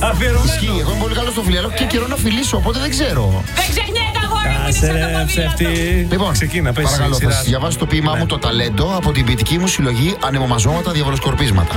Ισχύει, εγώ είμαι πολύ καλό στο φιλί, αλλά έχω και καιρό να φιλήσω, οπότε δεν ξέρω. Δεν ξεχνιέται, αγόρι μου, είναι σαν το ποδήλατο. Λοιπόν, ξεκίνα, πες. Παρακαλώ, θα σας διαβάσω το ποίημά μου, το ταλέντο, από την ποιητική μου συλλογή Ανεμομαζώματα Διαβολοσκορπίσματα.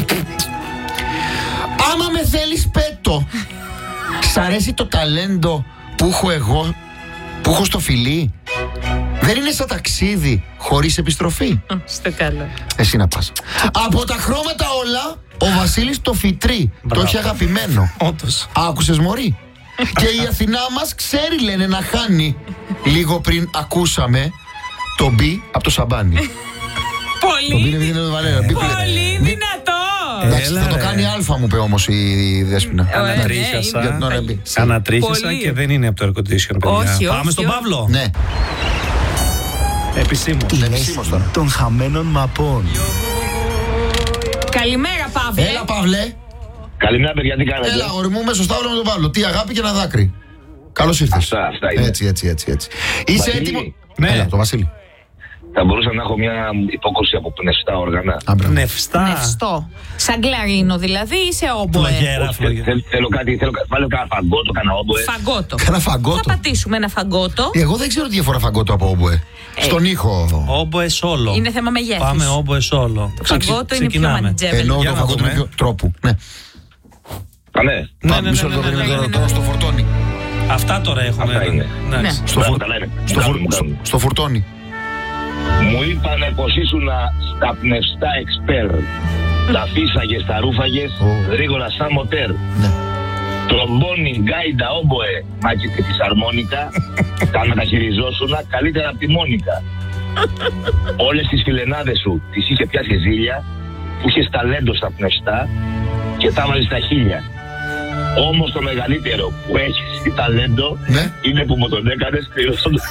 Άμα με θέλεις πέτω. Σ' αρέσει το ταλέντο που έχω εγώ, που έχω στο φιλί? Δεν είναι σαν ταξίδι χωρίς επιστροφή? Στο καλό. Εσύ να πας. Από τα χρώματα όλα, ο Βασίλης το φυτρί. Το έχει αγαπημένο. Όντως. Άκουσες, μωρή? Και η Αθηνά μας ξέρει, λένε, να χάνει. Λίγο πριν ακούσαμε το μπι από το σαμπάνι. Το μπι είναι το Βαλέρα. Πολύ δυνατό. Εντάξει, θα το κάνει αλφα, μου είπε όμως η Δέσποινα. Ανατρίχιασα και δεν είναι από το air condition, παιδιά. Πάμε στον Παύλο. Ναι. Επισήμως τώρα. Των χαμένων μαπών. Καλημέρα, Παύλε. Έλα, Παύλε. Καλημέρα, παιδιά, τι κάνετε? Έλα, αγόρι μου, μέσα στο Σταύλο με τον Παύλο. Τι αγάπη και ένα δάκρυ. Καλώς ήρθες. Αυτά είναι. Έτσι. Είσαι Βασίλη. έτοιμο? Ναι. Έλα, το Βασίλη. Θα μπορούσα να έχω μια υπόκριση από πνευστά όργανα. Πνευστά. Νευστό. Σαν κλαρίνο δηλαδή ή σε όμποε? Φλογέρα. Θέλω κάτι, βάλω κάνα φαγκότο, κάνα όμποε. Φαγκότο. Κάνα φαγκότο. Θα πατήσουμε ένα φαγκότο. Εγώ δεν ξέρω τι διαφορά φαγκότο από όμποε. Στον ήχο. Όμποε σόλο. Είναι θέμα μεγέθους. Πάμε όμποε σόλο. Το φαγκότο είναι πιο μαντζέβελο. Ενώ Για το να φαγκότο είναι δούμε. πιο τρόπου. Ναι. Ναι. Μισό λεπτό, περιμένω τώρα στο φορτώνει. Αυτά τώρα έχουμε. Αυτά είναι. Ναι. Στο φορτώνει. Μου είπανε πως ήσουν στα πνευστά εξπέρ. Τα φύσαγες, τα ρούφαγες, γρήγορα σαν μοτέρ. Ναι. Τρομπόνι, γκάιντα, όμποε, μα και τη αρμόνικα. Τα μεταχειριζόσουνα καλύτερα από τη Μόνικα. Όλες τις φιλενάδες σου τις είχε πιάσει ζήλια, που είχες ταλέντο στα πνευστά και τα βάλεις στα 1000. Όμως το μεγαλύτερο που έχεις ταλέντο είναι που μου τον έκανες κρυώσοντας.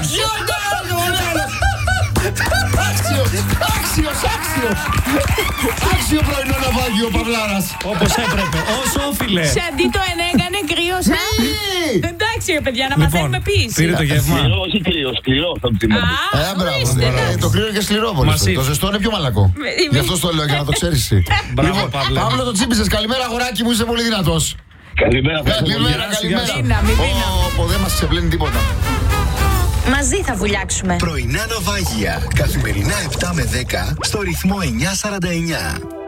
Άξιο πρωινό ναυάγιο, Παυλάρας. Όπως έπρεπε, όσο όφιλε. Σε αντί το ένα έκανε κρύωσα. Εντάξει, ρε παιδιά, να μαθαίνουμε ποίηση. Πήρε το γεύμα. Όχι κρύο, σκληρό θα μου θυμάμαι. Το κρύο είναι και σκληρό πολύ. Το ζεστό είναι πιο μαλακό. Γι' αυτό το λέω, για να το ξέρεις εσύ. Μπράβο, Παύλο. Παύλο, το τσίπησες. Καλημέρα, αγοράκι μου, είσαι πολύ δυνατός. Καλημέρα, Καλημέρα. Δεν μας ξεπλένει τίποτα. Μαζί θα βουλιάξουμε. Πρωινά ναυάγια. Καθημερινά 7 με 10 στο ρυθμό 949.